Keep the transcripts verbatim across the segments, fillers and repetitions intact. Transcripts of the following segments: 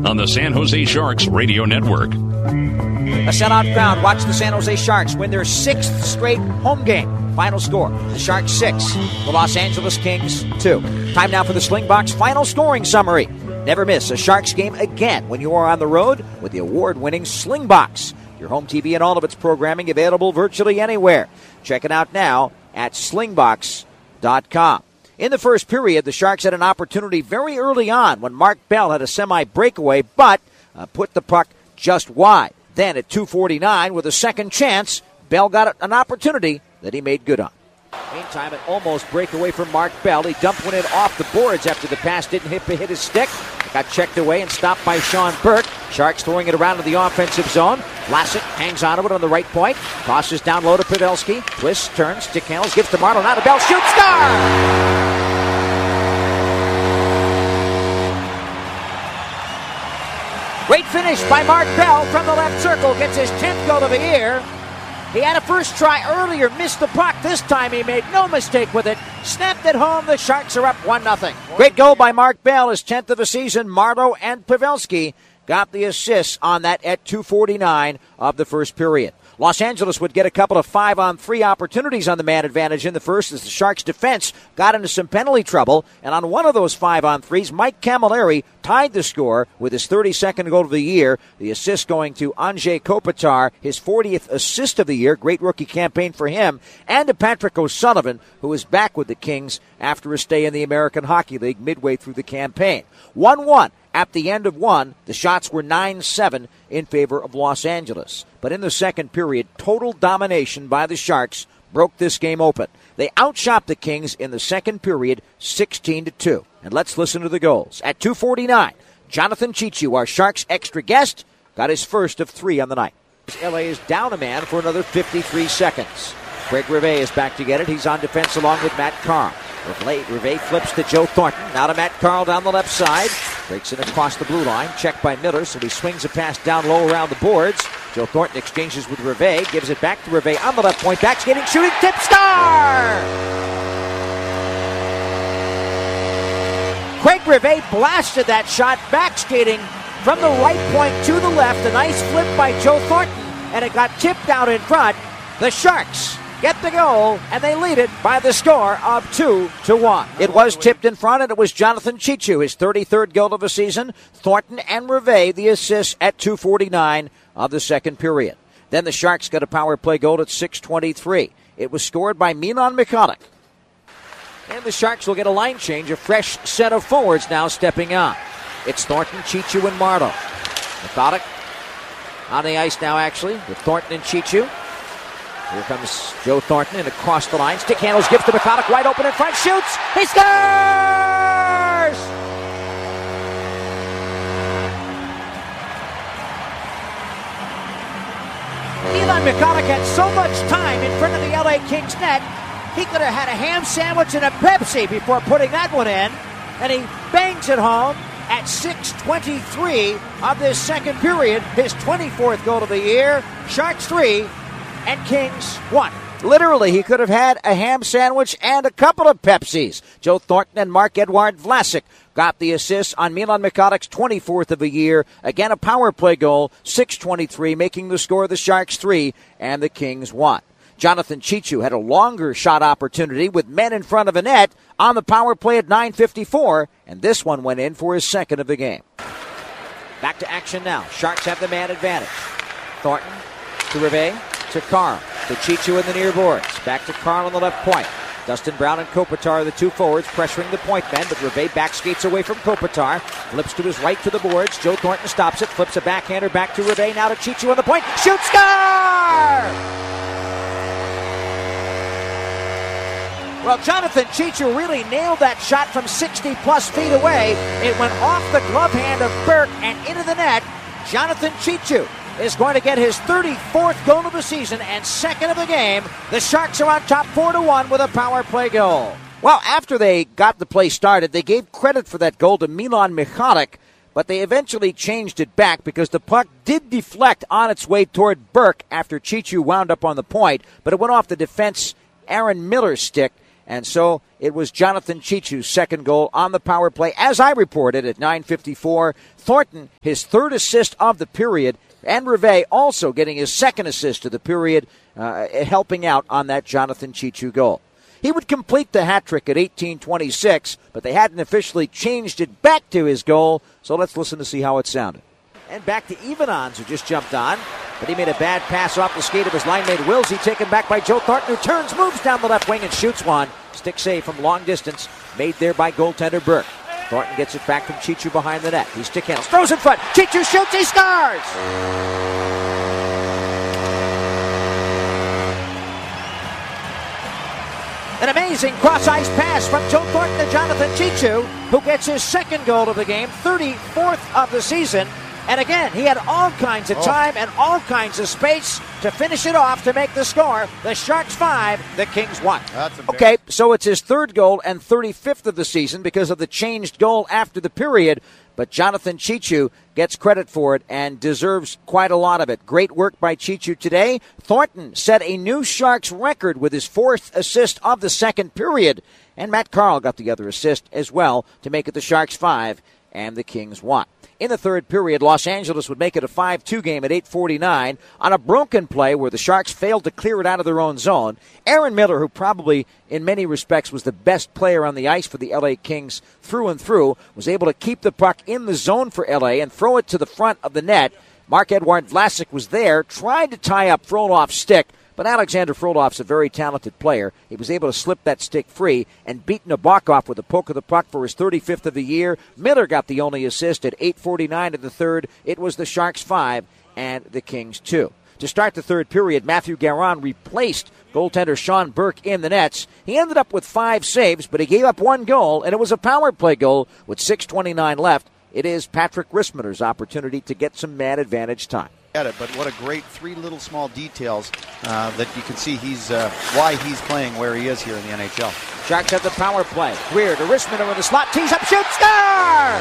on the San Jose Sharks Radio Network. A sellout crowd watch the San Jose Sharks win their sixth straight home game. Final score, the Sharks six, the Los Angeles Kings two. Time now for the Slingbox final scoring summary. Never miss a Sharks game again when you are on the road with the award-winning Slingbox. Your home T V and all of its programming available virtually anywhere. Check it out now at slingbox dot com. In the first period, the Sharks had an opportunity very early on when Mark Bell had a semi-breakaway, but uh, put the puck just wide. Then at two forty-nine, with a second chance, Bell got an opportunity that he made good on. Meantime, an almost breakaway from Mark Bell. He dumped one in off the boards after the pass didn't hit, hit his stick. It got checked away and stopped by Sean Burke. Sharks throwing it around to the offensive zone. Vlasic hangs on to it on the right point. Tosses down low to Pavelski. Twists, turns, stick handles, gives to Marleau. Now to Bell. Shoots, star! Great finish by Mark Bell from the left circle. Gets his tenth goal of the year. He had a first try earlier, missed the puck. This time he made no mistake with it. Snapped it home. The Sharks are up one nothing. Great goal by Mark Bell, his tenth of the season. Marleau and Pavelski got the assists on that at two forty-nine of the first period. Los Angeles would get a couple of five-on-three opportunities on the man advantage in the first as the Sharks' defense got into some penalty trouble. And on one of those five-on-threes, Mike Camilleri tied the score with his thirty-second goal of the year. The assist going to Anze Kopitar, his fortieth assist of the year. Great rookie campaign for him. And to Patrick O'Sullivan, who is back with the Kings after a stay in the American Hockey League midway through the campaign. one one. At the end of one, the shots were nine seven in favor of Los Angeles. But in the second period, total domination by the Sharks broke this game open. They outshot the Kings in the second period sixteen to two. And let's listen to the goals. At two forty-nine, Jonathan Cheechoo, our Sharks extra guest, got his first of three on the night. L A is down a man for another fifty-three seconds. Craig Rivet is back to get it. He's on defense along with Matt Carl. Rivet flips to Joe Thornton. Now to Matt Carl down the left side. Breaks it across the blue line. Checked by Miller, so he swings a pass down low around the boards. Joe Thornton exchanges with Rivet. Gives it back to Rivet on the left point. Back skating, shooting, tip, star! Craig Rivet blasted that shot. Back skating from the right point to the left. A nice flip by Joe Thornton, and it got tipped out in front. The Sharks get the goal, and they lead it by the score of two to one. It was tipped in front, and it was Jonathan Cheechoo, his thirty-third goal of the season. Thornton and Rivet, the assists at two forty-nine of the second period. Then the Sharks got a power play goal at six twenty-three. It was scored by Milan Mikolik. And the Sharks will get a line change, a fresh set of forwards now stepping on. It's Thornton, Cheechoo, and Marleau. Mikolik on the ice now, actually, with Thornton and Cheechoo. Here comes Joe Thornton and across the line. Stick handles, gives to Mikolik, wide open in front, shoots, he scores! Milan Mikolik had so much time in front of the L A Kings net, he could have had a ham sandwich and a Pepsi before putting that one in, and he bangs it home at six twenty-three of this second period, his twenty-fourth goal of the year. Sharks three, and Kings one. Literally, he could have had a ham sandwich and a couple of Pepsis. Joe Thornton and Marc-Edouard Vlasic got the assists on Milan Mikolik's twenty-fourth of the year. Again, a power play goal, six twenty-three, making the score the Sharks three and the Kings one. Jonathan Cheechoo had a longer shot opportunity with men in front of a net on the power play at nine fifty-four, and this one went in for his second of the game. Back to action now. Sharks have the man advantage. Thornton to Rivet. To Carl, to Cheechoo in the near boards. Back to Carl on the left point. Dustin Brown and Kopitar are the two forwards pressuring the point men, but Rivet back skates away from Kopitar. Flips to his right to the boards. Joe Thornton stops it. Flips a backhander back to Rivet. Now to Cheechoo on the point. Shoot, score! Well, Jonathan Cheechoo really nailed that shot from sixty plus feet away. It went off the glove hand of Burke and into the net. Jonathan Cheechoo is going to get his thirty-fourth goal of the season and second of the game. The Sharks are on top four to one with a power play goal. Well, after they got the play started, they gave credit for that goal to Milan Mikolik, but they eventually changed it back because the puck did deflect on its way toward Burke after Cheechoo wound up on the point, but it went off the defense Aaron Miller's stick, And so it was Jonathan Cheechoo's second goal on the power play. As I reported at nine fifty-four, Thornton, his third assist of the period, and Rivet also getting his second assist of the period, uh, helping out on that Jonathan Cheechoo goal. He would complete the hat trick at eighteen twenty-six, but they hadn't officially changed it back to his goal, so let's listen to see how it sounded. And back to Evenons, who just jumped on, but he made a bad pass off the skate of his line mate Wilsey, taken back by Joe Thornton, who turns, moves down the left wing, and shoots one. Stick save from long distance, made there by goaltender Burke. Thornton gets it back from Cheechoo behind the net. He stick handles, throws in front. Cheechoo shoots, he scores! An amazing cross-ice pass from Joe Thornton to Jonathan Cheechoo, who gets his second goal of the game, thirty-fourth of the season. And again, he had all kinds of time and all kinds of space to finish it off to make the score. The Sharks five, the Kings one. Okay, so it's his third goal and thirty-fifth of the season because of the changed goal after the period. But Jonathan Cheechoo gets credit for it and deserves quite a lot of it. Great work by Cheechoo today. Thornton set a new Sharks record with his fourth assist of the second period. And Matt Carl got the other assist as well to make it the Sharks five and the Kings one. In the third period, Los Angeles would make it a five two game at eight forty-nine on a broken play where the Sharks failed to clear it out of their own zone. Aaron Miller, who probably in many respects was the best player on the ice for the L A Kings through and through, was able to keep the puck in the zone for L A and throw it to the front of the net. Marc-Edouard Vlasic was there, tried to tie up Frolof's stick, but Alexander Frolof's a very talented player. He was able to slip that stick free and beat Nabokov with a poke of the puck for his thirty-fifth of the year. Miller got the only assist at eight forty-nine in the third. It was the Sharks five and the Kings two. To start the third period, Matthew Garon replaced goaltender Sean Burke in the nets. He ended up with five saves, but he gave up one goal, and it was a power play goal with six twenty-nine left. It is Patrick Rismaner's opportunity to get some man advantage time. At it, but what a great three little small details uh, that you can see he's uh, why he's playing where he is here in the N H L. Sharks have the power play. Greer to Rismaner in the slot, tees up, shoots, score!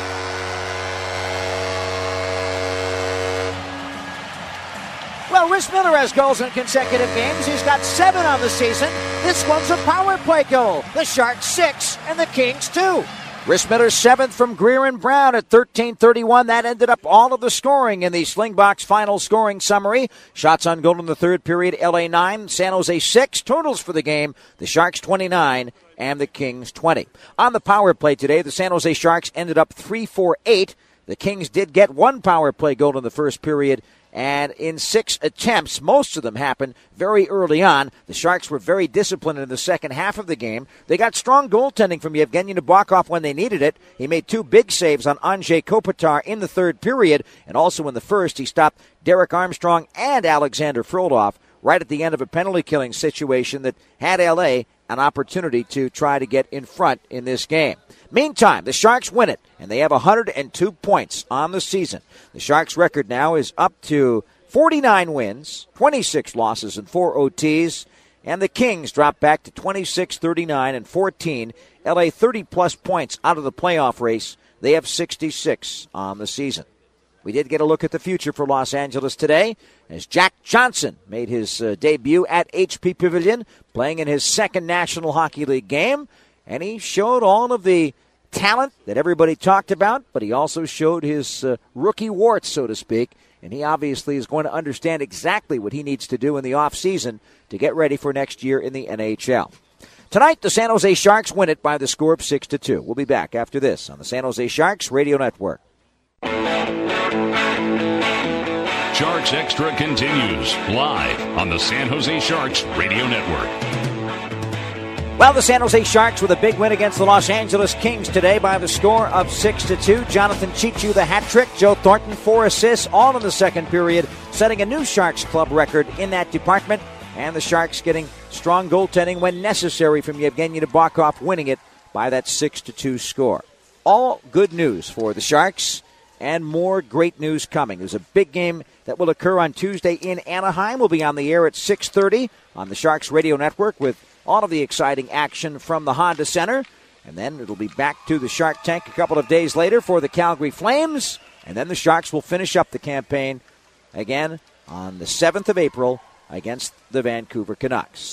Well, Rismaner has goals in consecutive games. He's got seven on the season. This one's a power play goal. The Sharks six and the Kings two. Rismaner's seventh from Greer and Brown at thirteen thirty-one. That ended up all of the scoring in the Slingbox final scoring summary. Shots on goal in the third period, L A nine, San Jose six. Totals for the game, the Sharks twenty-nine and the Kings twenty. On the power play today, the San Jose Sharks ended up three four eight. The Kings did get one power play goal in the first period, and in six attempts, most of them happened very early on. The Sharks were very disciplined in the second half of the game. They got strong goaltending from Yevgeny Nabokov when they needed it. He made two big saves on Andrzej Kopitar in the third period, and also in the first, he stopped Derek Armstrong and Alexander Frolov right at the end of a penalty-killing situation that had L A an opportunity to try to get in front in this game. Meantime, the Sharks win it, and they have one hundred two points on the season. The Sharks' record now is up to forty-nine wins, twenty-six losses, and four O Ts, and the Kings drop back to twenty-six, thirty-nine, and fourteen. L A thirty-plus points out of the playoff race. They have sixty-six on the season. We did get a look at the future for Los Angeles today as Jack Johnson made his uh, debut at H P Pavilion, playing in his second National Hockey League game. And he showed all of the talent that everybody talked about, but he also showed his uh, rookie warts, so to speak. And he obviously is going to understand exactly what he needs to do in the offseason to get ready for next year in the N H L. Tonight, the San Jose Sharks win it by the score of six to two. We'll be back after this on the San Jose Sharks Radio Network. Sharks Extra continues live on the San Jose Sharks Radio Network. Well, the San Jose Sharks with a big win against the Los Angeles Kings today by the score of six to two. Jonathan Cheechoo the hat trick, Joe Thornton four assists, all in the second period, setting a new Sharks club record in that department. And the Sharks getting strong goaltending when necessary from Yevgeny Nabokov, winning it by that six to two score. All good news for the Sharks, and more great news coming. There's a big game that will occur on Tuesday in Anaheim. We'll be on the air at six thirty on the Sharks Radio Network with all of the exciting action from the Honda Center. And then it'll be back to the Shark Tank a couple of days later for the Calgary Flames. And then the Sharks will finish up the campaign again on the seventh of April against the Vancouver Canucks.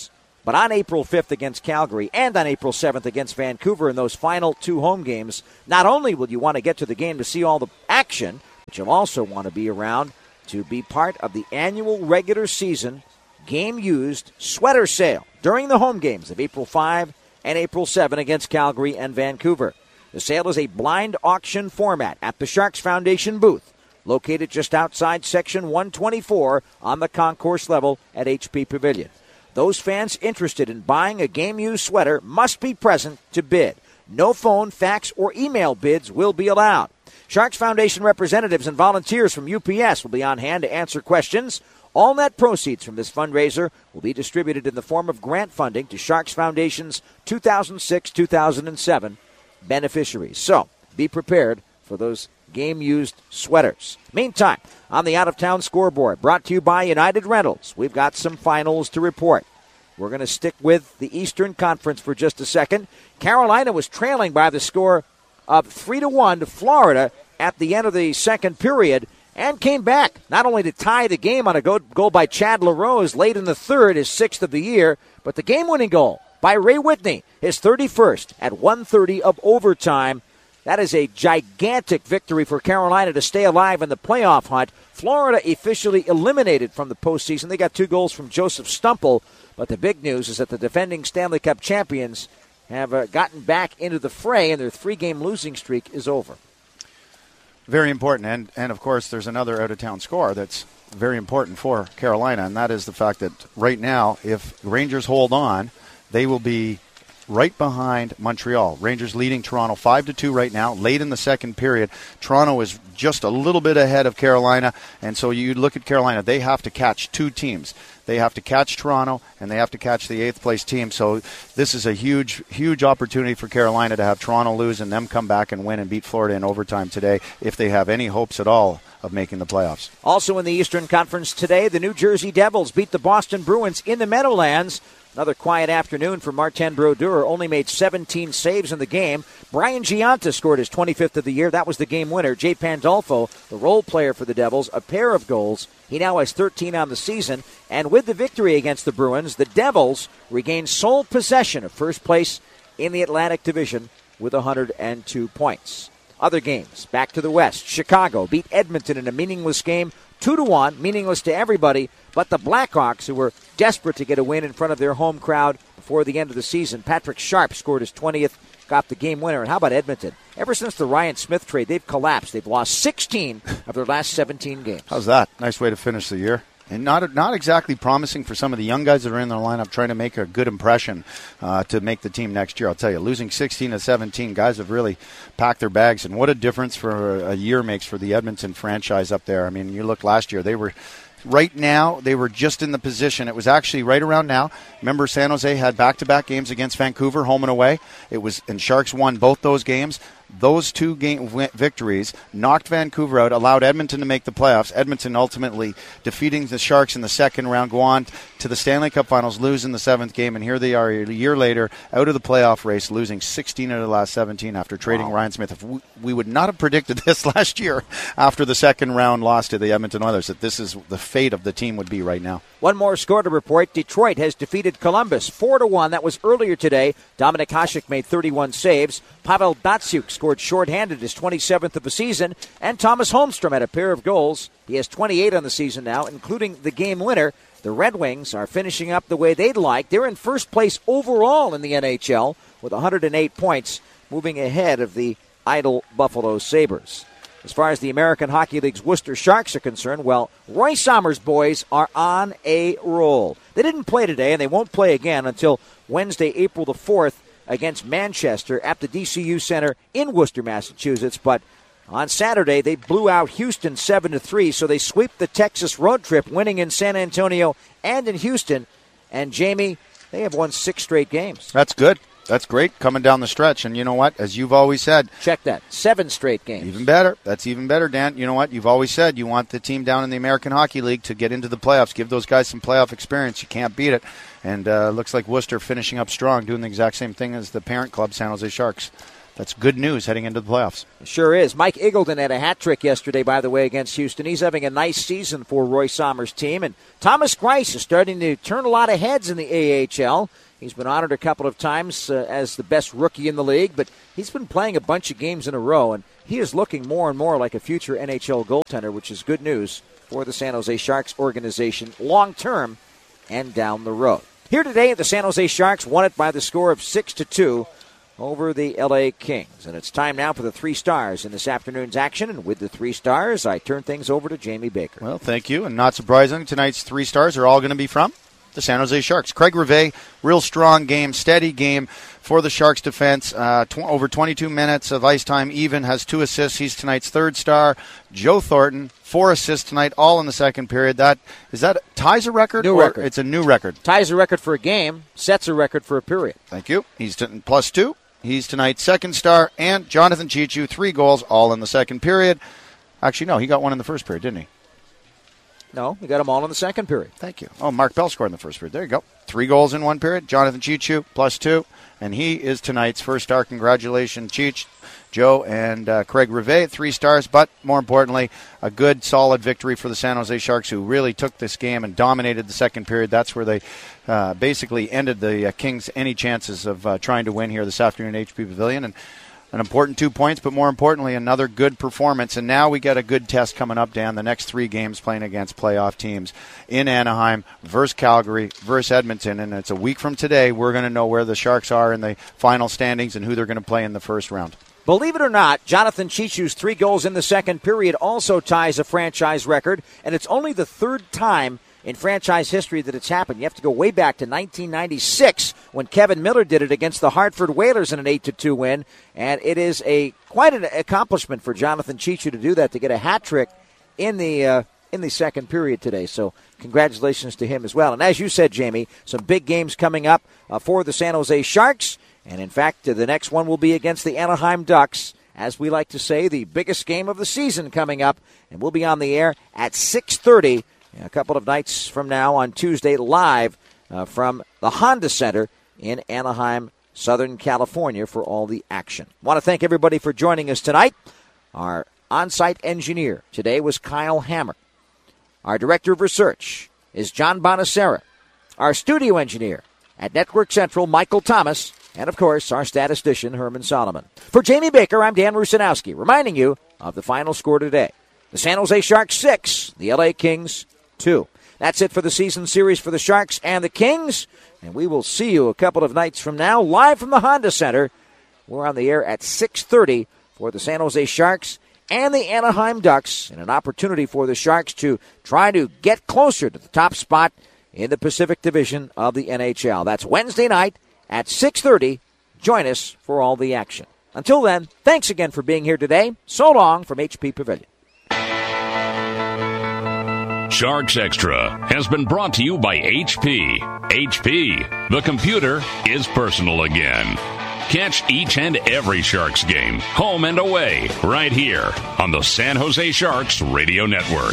But on April fifth against Calgary and on April seventh against Vancouver in those final two home games, not only will you want to get to the game to see all the action, but you'll also want to be around to be part of the annual regular season game-used sweater sale during the home games of April fifth and April seventh against Calgary and Vancouver. The sale is a blind auction format at the Sharks Foundation booth, located just outside Section one twenty-four on the concourse level at H P Pavilion. Those fans interested in buying a game-used sweater must be present to bid. No phone, fax, or email bids will be allowed. Sharks Foundation representatives and volunteers from U P S will be on hand to answer questions. All net proceeds from this fundraiser will be distributed in the form of grant funding to Sharks Foundation's two thousand six to two thousand seven beneficiaries. So, be prepared for those game-used sweaters. Meantime, on the out-of-town scoreboard, brought to you by United Rentals, we've got some finals to report. We're going to stick with the Eastern Conference for just a second. Carolina was trailing by the score of three to one to Florida at the end of the second period and came back, not only to tie the game on a goal, goal by Chad LaRose late in the third, his sixth of the year, but the game-winning goal by Ray Whitney, his thirty-first at one thirty of overtime. That is a gigantic victory for Carolina to stay alive in the playoff hunt. Florida officially eliminated from the postseason. They got two goals from Joseph Stumple, but the big news is that the defending Stanley Cup champions have uh, gotten back into the fray, and their three-game losing streak is over. Very important, and, and of course, there's another out-of-town score that's very important for Carolina, and that is the fact that right now, if Rangers hold on, they will be right behind Montreal. Rangers leading Toronto five to two right now, late in the second period. Toronto is just a little bit ahead of Carolina, and so you look at Carolina, they have to catch two teams. They have to catch Toronto, and they have to catch the eighth-place team. So this is a huge, huge opportunity for Carolina to have Toronto lose and them come back and win and beat Florida in overtime today if they have any hopes at all of making the playoffs. Also in the Eastern Conference today, the New Jersey Devils beat the Boston Bruins in the Meadowlands. Another quiet afternoon for Martin Brodeur, only made seventeen saves in the game. Brian Giunta scored his twenty-fifth of the year. That was the game winner. Jay Pandolfo, the role player for the Devils, a pair of goals. He now has thirteen on the season. And with the victory against the Bruins, the Devils regain sole possession of first place in the Atlantic Division with one hundred two points. Other games, back to the West. Chicago beat Edmonton in a meaningless game, two to one, meaningless to everybody, but the Blackhawks, who were desperate to get a win in front of their home crowd before the end of the season. Patrick Sharp scored his twentieth, got the game winner. And how about Edmonton? Ever since the Ryan Smith trade, they've collapsed. They've lost sixteen of their last seventeen games. How's that? Nice way to finish the year. And not not exactly promising for some of the young guys that are in their lineup trying to make a good impression uh, to make the team next year. I'll tell you, losing sixteen to seventeen, guys have really packed their bags. And what a difference for a year makes for the Edmonton franchise up there. I mean, you look last year, they were... Right now, they were just in the position. It was actually right around now. Remember, San Jose had back-to-back games against Vancouver, home and away. It was, and Sharks won both those games. Those two game victories knocked Vancouver out, allowed Edmonton to make the playoffs. Edmonton ultimately defeating the Sharks in the second round, go on to the Stanley Cup Finals, lose in the seventh game, and here they are a year later out of the playoff race, losing sixteen out of the last seventeen after trading wow. Ryan Smith. If we, we would not have predicted this last year after the second round loss to the Edmonton Oilers, that this is the fate of the team would be right now. One more score to report. Detroit has defeated Columbus four to one. That was earlier today. Dominik Hasek made thirty-one saves. Pavel Datsyuk scored shorthanded, his twenty-seventh of the season. And Thomas Holmstrom had a pair of goals. He has twenty-eight on the season now, including the game winner. The Red Wings are finishing up the way they'd like. They're in first place overall in the N H L with one hundred eight points, moving ahead of the idle Buffalo Sabres. As far as the American Hockey League's Worcester Sharks are concerned, well, Roy Sommer's boys are on a roll. They didn't play today, and they won't play again until Wednesday, April the fourth, against Manchester at the D C U Center in Worcester, Massachusetts. But on Saturday, they blew out Houston seven to three, so they sweep the Texas road trip, winning in San Antonio and in Houston. And, Jamie, they have won six straight games. That's good. That's great coming down the stretch. And you know what? As you've always said. Check that. Seven straight games. Even better. That's even better, Dan. You know what? You've always said you want the team down in the American Hockey League to get into the playoffs. Give those guys some playoff experience. You can't beat it. And uh, looks like Worcester finishing up strong, doing the exact same thing as the parent club, San Jose Sharks. that's good news heading into the playoffs. It sure is. Mike Eagleton had a hat trick yesterday, by the way, against Houston. He's having a nice season for Roy Sommer's team. And Thomas Greiss is starting to turn a lot of heads in the A H L. He's been honored a couple of times uh, as the best rookie in the league, but he's been playing a bunch of games in a row, and he is looking more and more like a future N H L goaltender, which is good news for the San Jose Sharks organization long-term and down the road. Here today, the San Jose Sharks won it by the score of six to two over the L A Kings. And it's time now for the three stars in this afternoon's action. And with the three stars, I turn things over to Jamie Baker. Well, thank you. And not surprising, tonight's three stars are all going to be from the San Jose Sharks. Craig Rivet, real strong game, steady game for the Sharks defense. Uh, tw- over twenty-two minutes of ice time even, has two assists. He's tonight's third star. Joe Thornton, four assists tonight, all in the second period. That is that ties a record? New or record. It's a new record. Ties a record for a game, sets a record for a period. Thank you. He's t- plus two. He's tonight's second star. And Jonathan Cheechoo, three goals, all in the second period. Actually, no, he got one in the first period, didn't he? No, we got them all in the second period. Thank you. Oh, Mark Bell scored in the first period. There you go. Three goals in one period. Jonathan Cheechoo, plus two. And he is tonight's first star. Congratulations, Cheech, Joe, and uh, Craig Rivet. Three stars, but more importantly, a good, solid victory for the San Jose Sharks, who really took this game and dominated the second period. That's where they uh, basically ended the uh, Kings' any chances of uh, trying to win here this afternoon at H P Pavilion. And an important two points, but more importantly, another good performance. And now we got a good test coming up, Dan. The next three games playing against playoff teams in Anaheim versus Calgary versus Edmonton. And it's a week from today. We're going to know where the Sharks are in the final standings and who they're going to play in the first round. Believe it or not, Jonathan Cheechoo's three goals in the second period also ties a franchise record, and it's only the third time in franchise history that it's happened. You have to go way back to nineteen ninety-six when Kevin Miller did it against the Hartford Whalers in an eight to two win, and it is a quite an accomplishment for Jonathan Cheechoo to do that, to get a hat trick in the uh, in the second period today. So congratulations to him as well. And as you said, Jamie, some big games coming up uh, for the San Jose Sharks, and in fact, uh, the next one will be against the Anaheim Ducks. As we like to say, the biggest game of the season coming up, and we'll be on the air at six thirty a couple of nights from now on Tuesday, live uh, from the Honda Center in Anaheim, Southern California, for all the action. I want to thank everybody for joining us tonight. Our on-site engineer today was Kyle Hammer. Our director of research is John Bonacera. Our studio engineer at Network Central, Michael Thomas. And, of course, our statistician, Herman Solomon. For Jamie Baker, I'm Dan Rusanowski, reminding you of the final score today. The San Jose Sharks six, the L A Kings two. That's it for the season series for the Sharks and the Kings. And we will see you a couple of nights from now, live from the Honda Center. We're on the air at six thirty for the San Jose Sharks and the Anaheim Ducks, and an opportunity for the Sharks to try to get closer to the top spot in the Pacific Division of the N H L. That's Wednesday night at six thirty. Join us for all the action. Until then, thanks again for being here today. So long from H P Pavilion. Sharks Extra has been brought to you by H P. H P, the computer is personal again. Catch each and every Sharks game, home and away, right here on the San Jose Sharks Radio Network.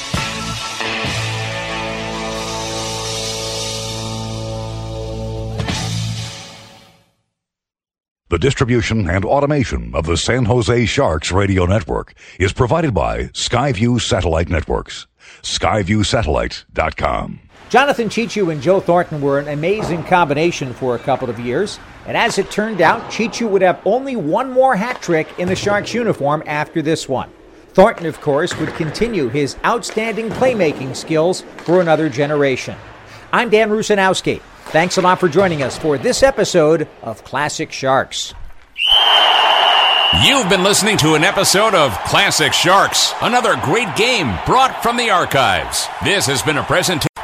The distribution and automation of the San Jose Sharks Radio Network is provided by Skyview Satellite Networks. Skyview Satellite dot com. Jonathan Cheechoo and Joe Thornton were an amazing combination for a couple of years, and as it turned out, Cheechoo would have only one more hat trick in the Sharks uniform after this one. Thornton, of course, would continue his outstanding playmaking skills for another generation. I'm Dan Rusanowski. Thanks a lot for joining us for this episode of Classic Sharks. You've been listening to an episode of Classic Sharks, another great game brought from the archives. This has been a presentation